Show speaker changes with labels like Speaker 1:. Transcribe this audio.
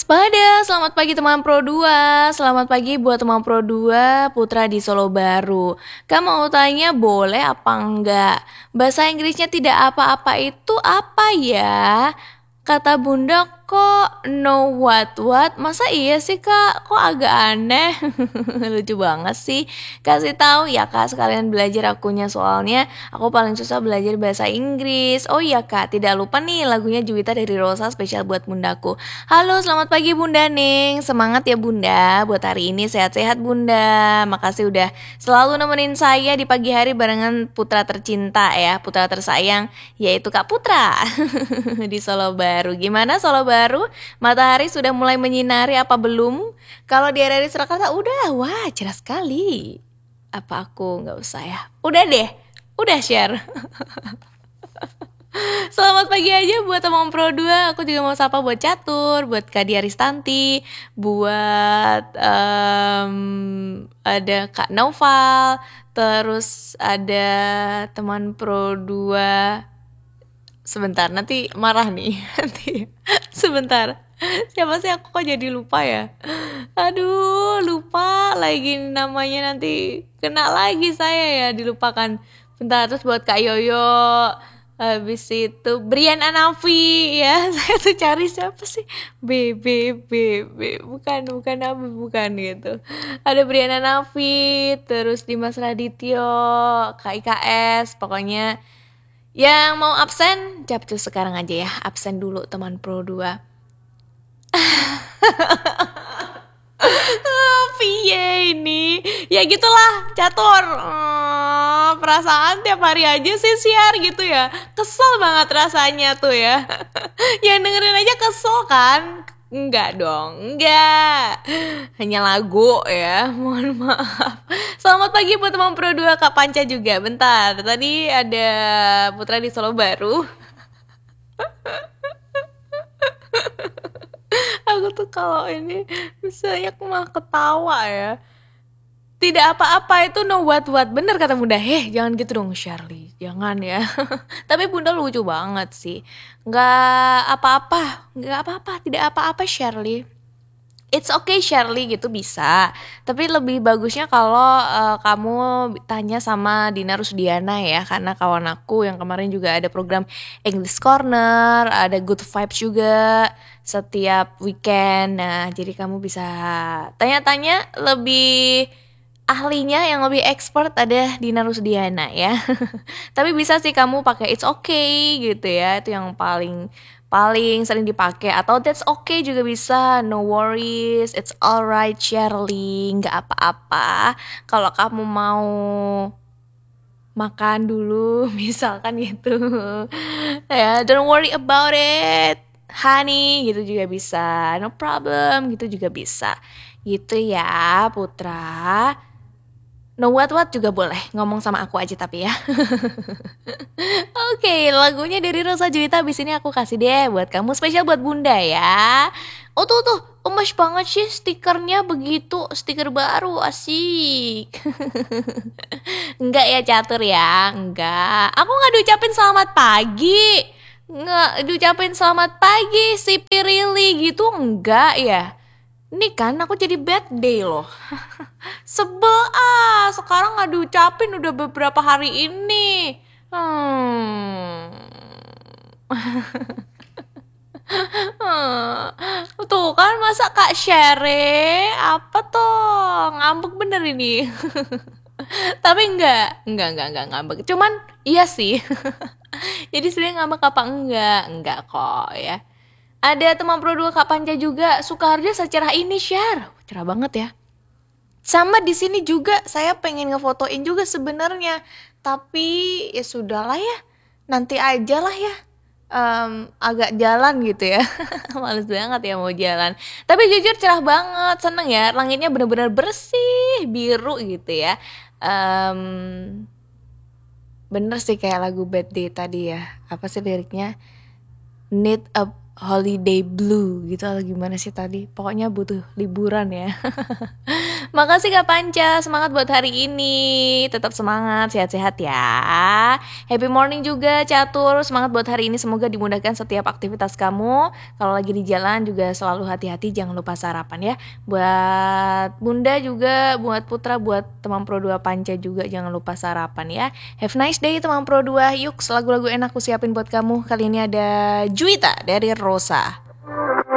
Speaker 1: Selamat pagi teman Pro 2. Selamat pagi buat teman Pro 2 Putra di Solo Baru. Kamu mau tanya boleh apa enggak? Bahasa Inggrisnya tidak apa-apa itu apa ya? Kata bunda kok no what? Masa iya sih kak? Kok agak aneh? Lucu banget sih. Kasih tahu ya kak, sekalian belajar akunya, soalnya aku paling susah belajar bahasa Inggris. Oh iya kak, tidak lupa nih lagunya Juwita dari Rosa spesial buat bundaku. Halo, selamat pagi Bunda Ning. Semangat ya Bunda buat hari ini, sehat-sehat Bunda. Makasih udah selalu nemenin saya di pagi hari barengan putra tercinta ya, putra tersayang, yaitu Kak Putra di Solo Baru. Gimana Solo Baru? Matahari sudah mulai menyinari apa belum? Kalau di area Surakarta udah, wah cerah sekali. Apa aku nggak usah ya? Udah deh, udah share. Selamat pagi aja buat teman Pro 2. Aku juga mau sapa buat Catur, buat Kak Dia Ristanti, buat ada Kak Noval, terus ada teman Pro 2. Sebentar, nanti marah nih. Nanti sebentar. Siapa sih, aku kok jadi lupa ya? Aduh, lupa lagi namanya, nanti kena lagi saya ya, dilupakan. Bentar, terus buat Kak Yoyo. Habis itu Brian Anafi ya. Saya tuh cari siapa sih? Bukan apa, bukan gitu. Ada Brian Anafi, terus Dimas Radityo, Kak IKS, pokoknya yang mau absen, capcus sekarang aja ya. Absen dulu teman Pro 2. Piye ini? Ya gitulah, catur. Perasaan tiap hari aja sih siar gitu ya. Kesel banget rasanya tuh ya. Yang dengerin aja kesel kan? Enggak dong, enggak. Hanya lagu ya, mohon maaf. Selamat pagi buat teman Pro 2 Kak Panca juga. Bentar, tadi ada Putra di Solo Baru. Aku tuh kalau ini misalnya aku malah ketawa ya. Tidak apa-apa itu no what. Bener kata bunda. Jangan gitu dong Shirley, jangan ya. Tapi bunda lucu banget sih. Gak apa-apa, tidak apa-apa Shirley. It's okay Shirley gitu bisa. Tapi lebih bagusnya kalau kamu tanya sama Dina Rusdiana ya, karena kawan aku yang kemarin juga ada program English Corner, ada Good Vibes juga setiap weekend. Nah, jadi kamu bisa tanya-tanya lebih ahlinya, yang lebih expert ada Dina Rusdiana ya. Tapi bisa sih kamu pakai it's okay gitu ya. Itu yang paling sering dipakai, atau that's okay juga bisa, no worries, it's alright Shirley, nggak apa-apa. Kalau kamu mau makan dulu misalkan gitu ya, don't worry about it honey, gitu juga bisa, no problem gitu juga bisa gitu ya Putra. No what juga boleh, ngomong sama aku aja tapi ya. Oke, lagunya dari Rosa Juwita abis ini aku kasih deh buat kamu, spesial buat bunda ya. Oh tuh, emas banget sih stikernya begitu, stiker baru, asik. Enggak ya catur ya, enggak. Aku gak diucapin selamat pagi. Nggak diucapin selamat pagi si Pirili gitu, enggak ya. Ini kan aku jadi bad day loh. Sebel sekarang gak diucapin udah beberapa hari ini. Tuh kan, masa Kak Shere apa tuh ngambek bener ini. Tapi enggak ngambek. Cuman iya sih. Jadi sebenarnya ngambek apa enggak kok ya. Ada teman Pro 2 Kak Panca juga, Sukaharja secerah ini share. Cerah banget ya. Sama di sini juga saya pengen ngefotoin juga sebenarnya, tapi ya sudahlah ya, nanti aja lah ya. Agak jalan gitu ya. Males banget ya mau jalan. Tapi jujur cerah banget, seneng ya. Langitnya benar-benar bersih, biru gitu ya. Bener sih kayak lagu Bad Day tadi ya. Apa sih liriknya? Need a holiday blue gitu atau gimana sih tadi. Pokoknya butuh liburan ya. Makasih Kak Panca, semangat buat hari ini. Tetap semangat, sehat-sehat ya. Happy morning juga Catur, semangat buat hari ini. Semoga dimudahkan setiap aktivitas kamu. Kalau lagi di jalan juga selalu hati-hati, jangan lupa sarapan ya. Buat Bunda juga, buat Putra, buat teman Pro 2 Panca juga jangan lupa sarapan ya. Have nice day teman Pro 2. Yuk, lagu-lagu enak aku siapin buat kamu. Kali ini ada Juwita dari Rosa.